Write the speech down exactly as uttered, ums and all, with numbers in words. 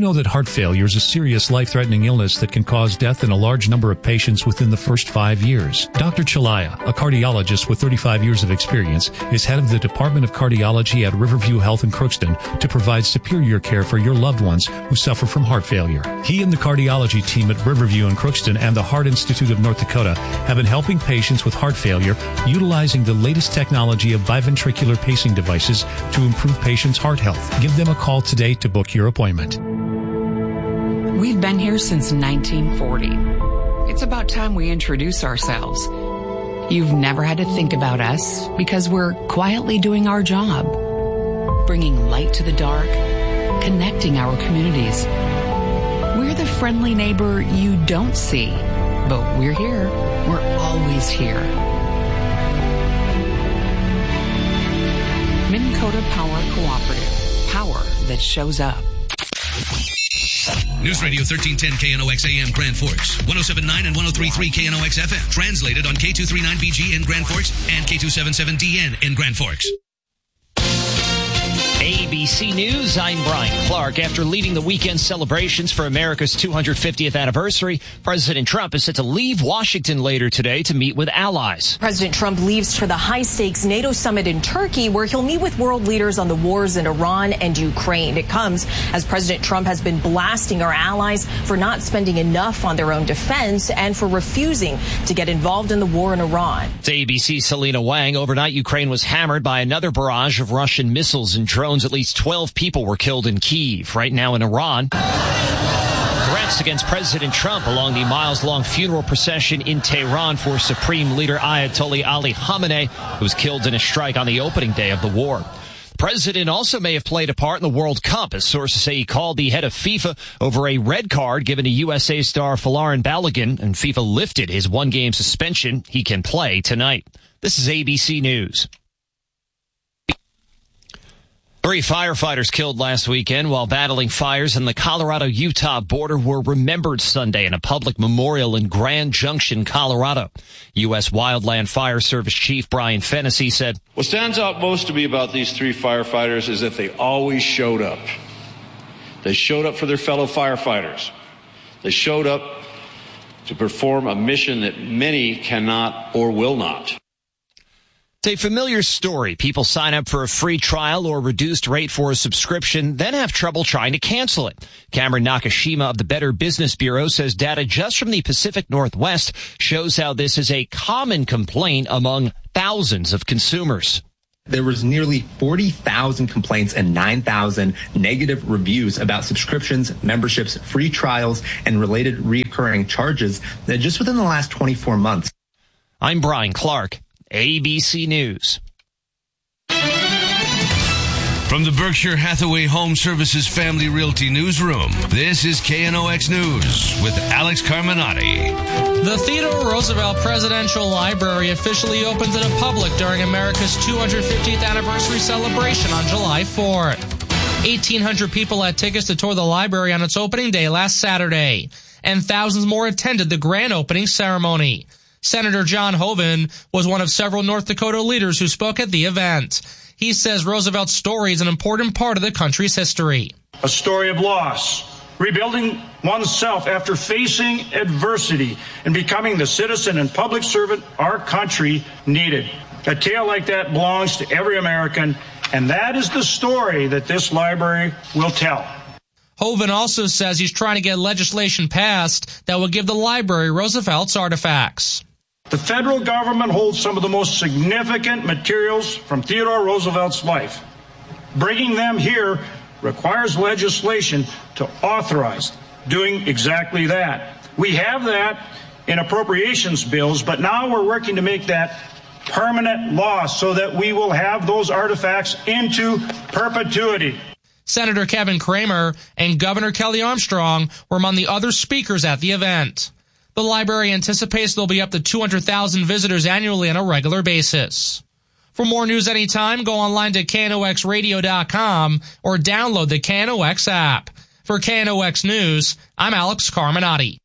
know that heart failure is a serious life-threatening illness that can cause death in a large number of patients within the first five years? Doctor Chalaya, a cardiologist with thirty-five years of experience, is head of the Department of Cardiology at Riverview Health in Crookston to provide superior care for your loved ones who suffer from heart failure. He and the cardiology team at Riverview in Crookston and the Heart Institute of North Dakota have been helping patients with heart failure utilizing the latest technology of biventricular pacing devices to improve patients' heart health. Give them a call today to book your appointment. We've been here since nineteen forty. It's about time we introduce ourselves. You've never had to think about us because we're quietly doing our job, bringing light to the dark, connecting our communities. We're the friendly neighbor you don't see, but we're here. We're always here. Minn Kota Power Cooperative. Power that shows up. News Radio thirteen ten K N O X A M Grand Forks, one oh seven point nine and one oh three point three K N O X F M. Translated on K two thirty-nine B G in Grand Forks and K two seventy-seven D N in Grand Forks. A B C News, I'm Brian Clark. After leading the weekend celebrations for America's two hundred fiftieth anniversary, President Trump is set to leave Washington later today to meet with allies. President Trump leaves for the high-stakes NATO summit in Turkey, where he'll meet with world leaders on the wars in Iran and Ukraine. It comes as President Trump has been blasting our allies for not spending enough on their own defense and for refusing to get involved in the war in Iran. To A B C's Selena Wang, overnight Ukraine was hammered by another barrage of Russian missiles and drones. At least twelve people were killed in Kyiv. Right now in Iran, threats against President Trump along the miles-long funeral procession in Tehran for Supreme Leader Ayatollah Ali Khamenei, who was killed in a strike on the opening day of the war. The president also may have played a part in the World Cup, as sources say he called the head of FIFA over a red card given to U S A star Folarin Balogun, and FIFA lifted his one-game suspension. He can play tonight. This is A B C News. Three firefighters killed last weekend while battling fires in the Colorado-Utah border were remembered Sunday in a public memorial in Grand Junction, Colorado. U S Wildland Fire Service Chief Brian Fennessy said, "What stands out most to me about these three firefighters is that they always showed up. They showed up for their fellow firefighters. They showed up to perform a mission that many cannot or will not." It's a familiar story. People sign up for a free trial or reduced rate for a subscription, then have trouble trying to cancel it. Cameron Nakashima of the Better Business Bureau says data just from the Pacific Northwest shows how this is a common complaint among thousands of consumers. There was nearly forty thousand complaints and nine thousand negative reviews about subscriptions, memberships, free trials, and related recurring charges that just within the last twenty-four months. I'm Brian Clark. A B C News. From the Berkshire Hathaway Home Services Family Realty Newsroom, this is K N O X News with Alex Carminati. The Theodore Roosevelt Presidential Library officially opened to the public during America's two hundred fiftieth anniversary celebration on July fourth. eighteen hundred people had tickets to tour the library on its opening day last Saturday, and thousands more attended the grand opening ceremony. Senator John Hoeven was one of several North Dakota leaders who spoke at the event. He says Roosevelt's story is an important part of the country's history. A story of loss, rebuilding oneself after facing adversity and becoming the citizen and public servant our country needed. A tale like that belongs to every American, and that is the story that this library will tell. Hoeven also says he's trying to get legislation passed that will give the library Roosevelt's artifacts. The federal government holds some of the most significant materials from Theodore Roosevelt's life. Bringing them here requires legislation to authorize doing exactly that. We have that in appropriations bills, but now we're working to make that permanent law so that we will have those artifacts into perpetuity. Senator Kevin Cramer and Governor Kelly Armstrong were among the other speakers at the event. The library anticipates there'll be up to two hundred thousand visitors annually on a regular basis. For more news anytime, go online to K N O X radio dot com or download the K N O X app. For K N O X News, I'm Alex Carminati.